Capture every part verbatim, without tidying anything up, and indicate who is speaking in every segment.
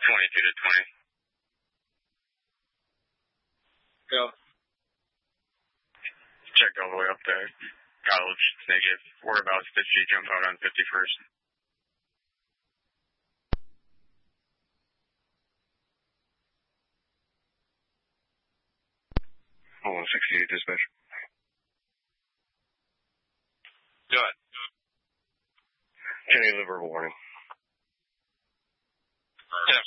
Speaker 1: twenty-two to twenty.
Speaker 2: Go.
Speaker 1: Check all the way up there. College, negative. Whereabouts did she jump out on fifty-first? Hold on, sixty-eight dispatch.
Speaker 2: Do it.
Speaker 1: Kenny, the verbal warning.
Speaker 2: Yes.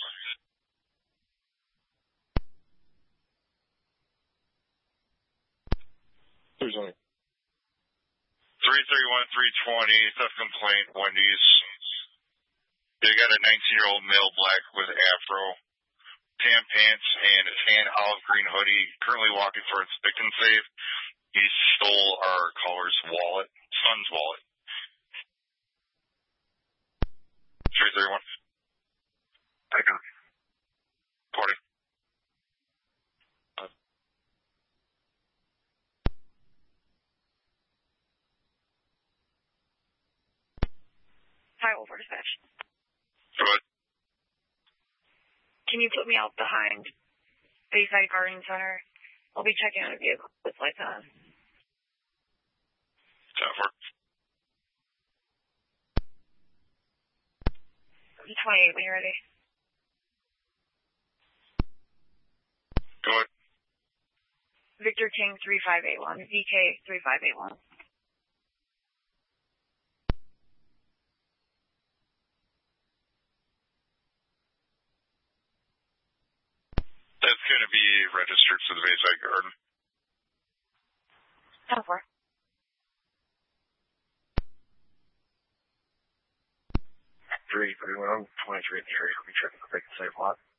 Speaker 1: Who's on it?
Speaker 2: three thirty-one, three twenty, theft complaint, Wendy's. They got a nineteen-year-old male black with afro, tan pants, and a tan olive green hoodie, currently walking towards Victim Safe. He stole our caller's wallet, son's wallet. three thirty-one.
Speaker 1: I got it.
Speaker 2: forty.
Speaker 3: Hi, over dispatch.
Speaker 2: Go ahead.
Speaker 3: Can you put me out behind Bayside Garden Center? I'll be checking on a vehicle with lights on.
Speaker 2: ten four.
Speaker 3: twenty-eight when you're ready.
Speaker 2: Go ahead.
Speaker 3: Victor King three five eight one. V K three five eight one.
Speaker 2: That's going to be registered for the Bayside Garden.
Speaker 3: ten four.
Speaker 1: three thirty-one, twenty-three at the area. We check the Victim Safe lot.